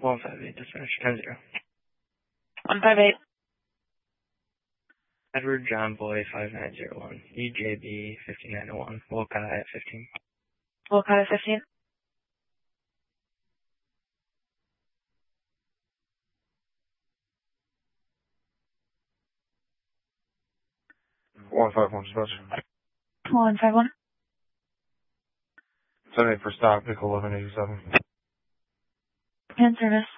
158, dispatch, 10-0. 158. Edward John Boy 5901, EJB 5901, Wolcott at 15. Wolcott at 15. One 151 dispatch. 151. 78 for stock, pick 1187. 10 service.